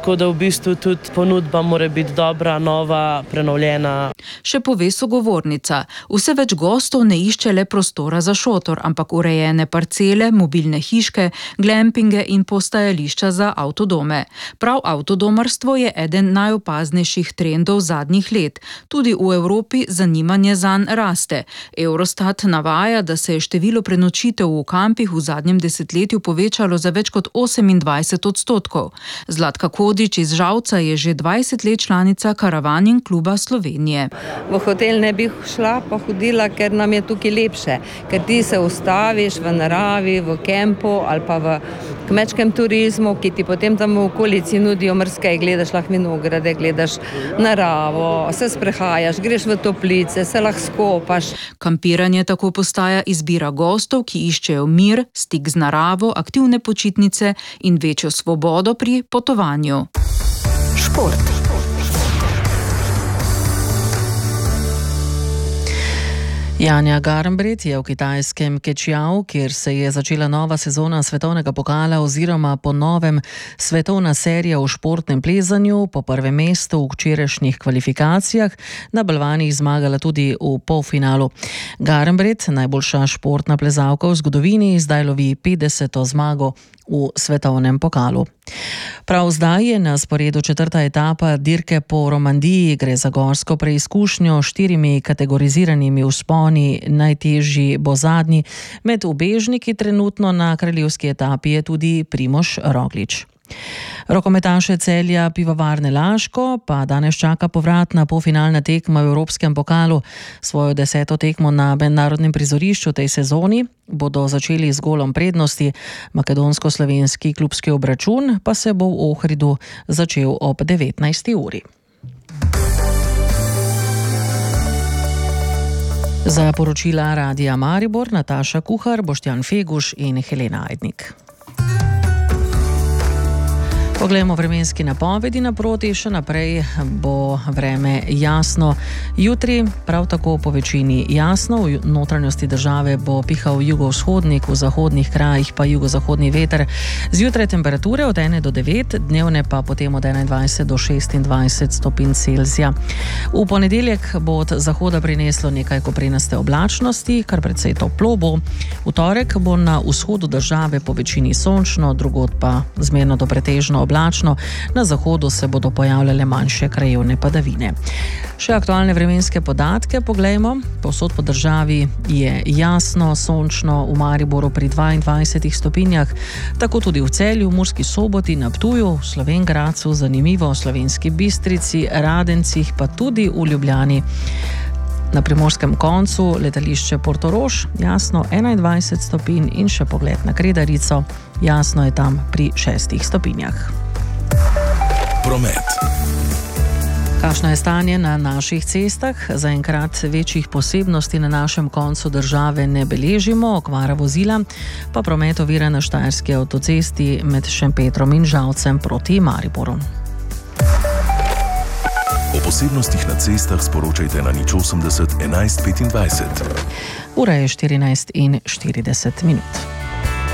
tako da v bistvu tudi ponudba mora biti dobra, nova, prenovljena. Še pove sogovornica, vse več gostov ne išče le prostora za šotor, ampak urejene parcele, mobilne hiške, glampinge in postajališča za avtodome. Prav avtodomarstvo je eden najopaznejših trendov zadnjih let. Tudi v Evropi zanimanje zanj raste. Eurostat navaja, da se je število prenočitev v kampih v zadnjem desetletju povečalo za več kot 28%. Zlatka Kodič iz Žalca je že 20 let članica Karavanin kluba Slovenije. V hotel ne bi šla pa hodila, ker nam je tukaj lepše, ker ti se ustaviš v naravi, v kempu ali pa v kmečkem turizmu, ki ti potem tam v okolici nudijo marsikaj, gledaš lahko vinograde, gledaš naravo, se sprehajaš, greš v toplice, se lahko skopaš. Kampiranje tako postaja izbira gostov, ki iščejo mir, stik z naravo, aktivne počitnice in večjo svobodo pri potovanju. Šport. Janja Garnbret je v kitajskem Kečiau, kjer se je začela nova sezona svetovnega pokala oziroma po novem svetovna serija v športnem plezanju, po prvem mestu v včerajšnjih kvalifikacijah na balvanih zmagala tudi v polfinalu. Garnbret, najboljša športna plezalka v zgodovini, zdaj lovi 50. zmago v svetovnem pokalu. Prav zdaj je na sporedu četrta etapa dirke po Romandiji. Gre za gorsko preizkušnjo s 4 kategoriziranimi vzponi, najtežji bo zadnji. Med ubežniki trenutno na kraljevski etapi je tudi Primož Roglič. Rokometaše Celja Pivovarne Laško pa danes čaka povratna polfinalna tekma v Evropskem pokalu. Svojo 10. tekmo na mednarodnem prizorišču tej sezoni bodo začeli z golom prednosti. Makedonsko-slovenski klubski obračun pa se bo v Ohridu začel ob 19. uri. Za poročila Radia Maribor Nataša Kuhar, Boštjan Feguš in Helena Ajdnik. Poglejmo vremenski napovedi naproti, še naprej bo vreme jasno. Jutri prav tako po večini jasno, v notranjosti države bo pihal jugovzhodnik, v zahodnih krajih pa jugozahodni veter. Zjutraj temperature od 1 do 9, dnevne pa potem od 21 do 26 stopinj Celzija. V ponedeljek bo od zahoda prineslo nekaj koprenaste oblačnosti, kar precej toplo bo. V torek bo na vzhodu države po večini sončno, drugod pa zmerno do pretežno oblačno, na zahodu se bodo pojavljale manjše krajevne padavine. Še aktualne vremenske podatke poglejmo. Povsod po državi je jasno, sončno, v Mariboru pri 22 stopinjah, tako tudi v Celju, Murski Soboti, na Ptuju, v Slovenj Gradcu, zanimivo, v Slovenski Bistrici, Radencih, pa tudi v Ljubljani. Na primorskem koncu letališče Portorož, jasno 21 stopinj in še pogled na Kredarico, jasno je tam pri 6 stopinjah. Promet. Kakšno je stanje na naših cestah? Zaenkrat večjih posebnosti na našem koncu države ne beležimo, okvara vozila pa promet ovira na Štajerski avtocesti med Šempetrom in Žalcem proti Mariboru. O posebnostih na cestah sporočajte na 080 11 25. Ura je 14:40.